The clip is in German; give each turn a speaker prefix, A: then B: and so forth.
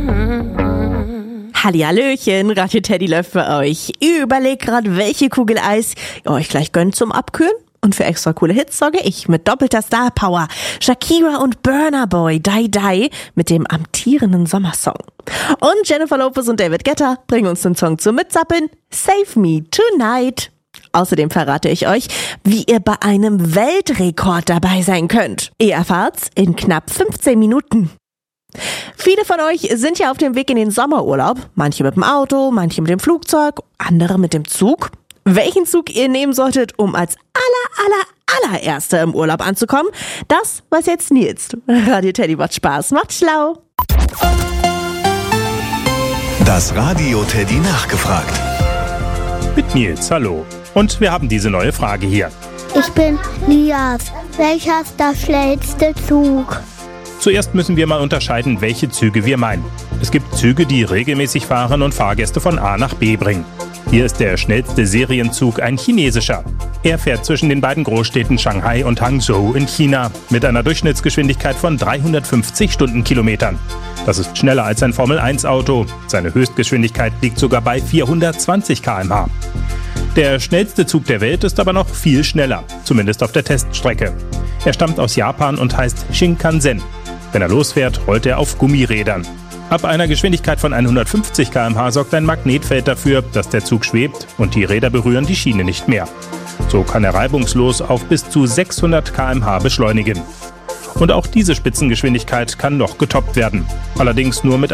A: Hallihallöchen, Radio Teddy läuft für euch. Überlegt gerade, welche Kugel Eis ihr euch gleich gönnt zum Abkühlen. Und für extra coole Hits sorge ich mit doppelter Star Power. Shakira und Burna Boy, Die Die, mit dem amtierenden Sommersong. Und Jennifer Lopez und David Guetta bringen uns den Song zum Mitzappeln, Save Me Tonight. Außerdem verrate ich euch, wie ihr bei einem Weltrekord dabei sein könnt. Ihr erfahrt's in knapp 15 Minuten. Viele von euch sind ja auf dem Weg in den Sommerurlaub. Manche mit dem Auto, manche mit dem Flugzeug, andere mit dem Zug. Welchen Zug ihr nehmen solltet, um als allererster im Urlaub anzukommen, das weiß jetzt Nils. Radio Teddy macht Spaß, macht schlau.
B: Das Radio Teddy nachgefragt.
C: Mit Nils, hallo. Und wir haben diese neue Frage hier.
D: Ich bin Lias. Welcher ist der schnellste Zug?
C: Zuerst müssen wir mal unterscheiden, welche Züge wir meinen. Es gibt Züge, die regelmäßig fahren und Fahrgäste von A nach B bringen. Hier ist der schnellste Serienzug ein chinesischer. Er fährt zwischen den beiden Großstädten Shanghai und Hangzhou in China mit einer Durchschnittsgeschwindigkeit von 350 Stundenkilometern. Das ist schneller als ein Formel-1-Auto. Seine Höchstgeschwindigkeit liegt sogar bei 420 km/h. Der schnellste Zug der Welt ist aber noch viel schneller, zumindest auf der Teststrecke. Er stammt aus Japan und heißt Shinkansen. Wenn er losfährt, rollt er auf Gummirädern. Ab einer Geschwindigkeit von 150 km/h sorgt ein Magnetfeld dafür, dass der Zug schwebt und die Räder berühren die Schiene nicht mehr. So kann er reibungslos auf bis zu 600 km/h beschleunigen. Und auch diese Spitzengeschwindigkeit kann noch getoppt werden. Allerdings nur mit